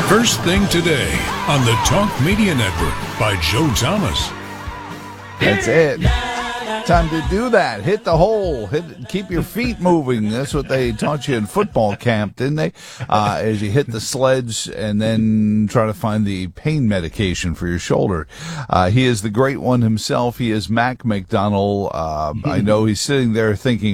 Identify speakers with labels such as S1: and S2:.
S1: First Thing Today on the Talk Media Network by Joe Thomas.
S2: That's it. Time to do that. Hit the hole. Keep your feet moving. That's what they taught you in football camp, didn't they? As you hit the sleds and then try to find the pain medication for your shoulder. He is the great one himself. He is Mac McDonald. I know he's sitting there thinking,